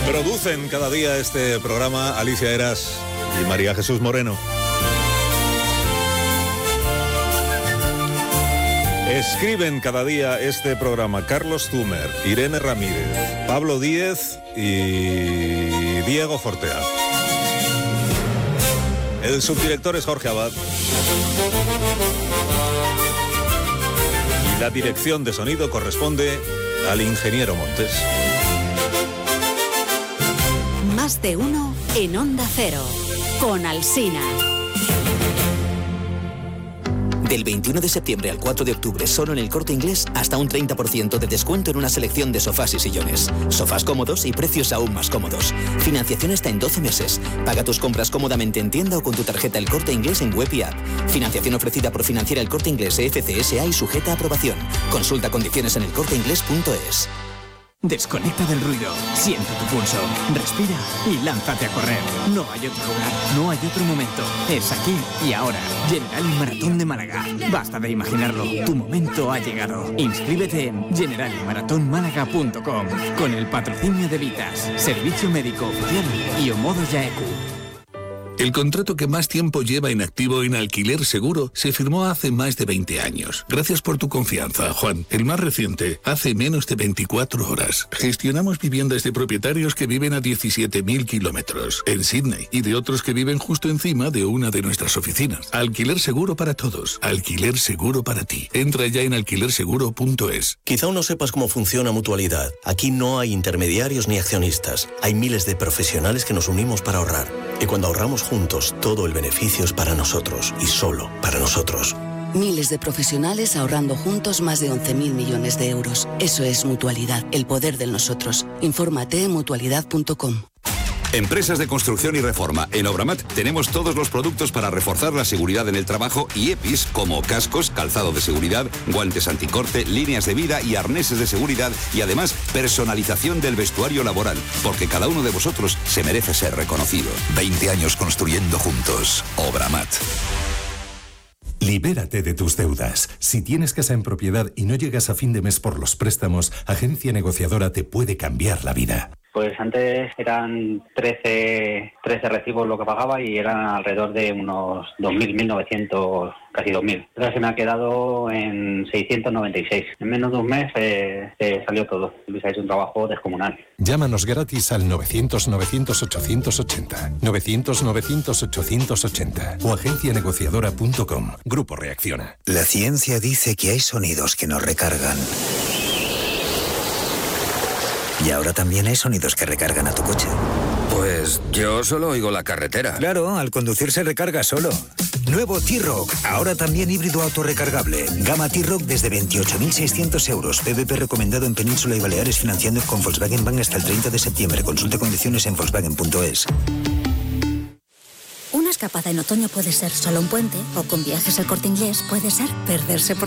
Producen cada día este programa Alicia Eras y María Jesús Moreno. Escriben cada día este programa Carlos Zumer, Irene Ramírez, Pablo Díez y Diego Fortea. El subdirector es Jorge Abad. Y la dirección de sonido corresponde al ingeniero Montes. Más de uno en Onda Cero, con Alsina. Del 21 de septiembre al 4 de octubre, solo en El Corte Inglés, hasta un 30% de descuento en una selección de sofás y sillones. Sofás cómodos y precios aún más cómodos. Financiación hasta en 12 meses. Paga tus compras cómodamente en tienda o con tu tarjeta El Corte Inglés en web y app. Financiación ofrecida por Financiera El Corte Inglés FCSA y sujeta a aprobación. Consulta condiciones en elcorteinglés.es. Desconecta del ruido, siente tu pulso, respira y lánzate a correr. No hay otro lugar, no hay otro momento. Es aquí y ahora. Generali Maratón de Málaga. Basta de imaginarlo, tu momento ha llegado. Inscríbete en generaliMaratonmálaga.com con el patrocinio de Vitas, Servicio Médico Oficial y Omodo Yaeku. El contrato que más tiempo lleva en activo en Alquiler Seguro se firmó hace más de 20 años. Gracias por tu confianza, Juan. El más reciente, hace menos de 24 horas. Gestionamos viviendas de propietarios que viven a 17.000 kilómetros en Sydney y de otros que viven justo encima de una de nuestras oficinas. Alquiler Seguro para todos. Alquiler Seguro para ti. Entra ya en alquilerseguro.es. Quizá aún no sepas cómo funciona Mutualidad. Aquí no hay intermediarios ni accionistas. Hay miles de profesionales que nos unimos para ahorrar. Y cuando ahorramos juntos, todo el beneficio es para nosotros y solo para nosotros. Miles de profesionales ahorrando juntos más de 11.000 millones de euros. Eso es Mutualidad, el poder del nosotros. Infórmate en mutualidad.com. Empresas de construcción y reforma. En Obramat tenemos todos los productos para reforzar la seguridad en el trabajo y EPIs como cascos, calzado de seguridad, guantes anticorte, líneas de vida y arneses de seguridad y además personalización del vestuario laboral, porque cada uno de vosotros se merece ser reconocido. 20 años construyendo juntos. Obramat. Libérate de tus deudas. Si tienes casa en propiedad y no llegas a fin de mes por los préstamos, Agencia Negociadora te puede cambiar la vida. Pues antes eran 13 recibos lo que pagaba y eran alrededor de unos 2.000, 1.900, casi 2.000. Ahora se me ha quedado en 696. En menos de un mes salió todo. Luis ha hecho un trabajo descomunal. Llámanos gratis al 900-900-880, 900-900-880 o agencianegociadora.com. Grupo Reacciona. La ciencia dice que hay sonidos que nos recargan. Y ahora también hay sonidos que recargan a tu coche. Pues yo solo oigo la carretera. Claro, al conducir se recarga solo. Nuevo T-Roc, ahora también híbrido autorrecargable. Gama T-Roc desde 28.600 euros. PVP recomendado en Península y Baleares, financiando con Volkswagen Bank hasta el 30 de septiembre. Consulte condiciones en Volkswagen.es. Una escapada en otoño puede ser solo un puente, o con Viajes El Corte Inglés puede ser perderse por